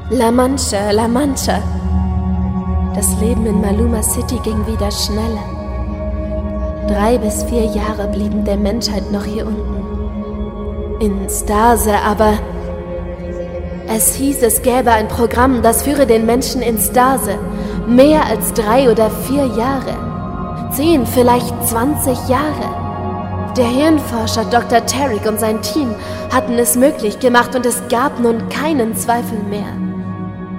La Mancha, La Mancha. Das Leben in Maluma City ging wieder schneller. 3 bis 4 Jahre blieben der Menschheit noch hier unten. In Stase, aber es hieß, es gäbe ein Programm, das führe den Menschen in Stase. Mehr als 3 oder 4 Jahre. 10, vielleicht 20 Jahre. Der Hirnforscher Dr. Tarek und sein Team hatten es möglich gemacht und es gab nun keinen Zweifel mehr.